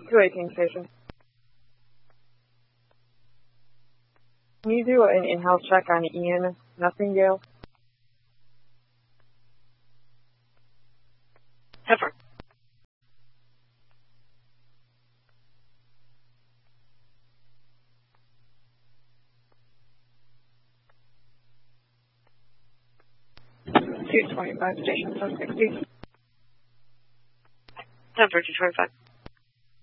218 station. Can you do an in-house check on Ian Nothingale? Heifer. Two 25 station 760. 10 for 225.